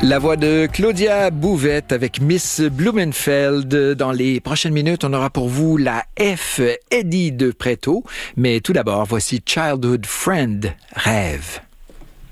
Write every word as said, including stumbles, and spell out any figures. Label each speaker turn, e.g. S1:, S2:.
S1: La voix de Claudia Bouvette avec Miss Blumenfeld. Dans les prochaines minutes, on aura pour vous la F, Eddie de Préto. Mais tout d'abord, voici Childhood Friend, Rêve.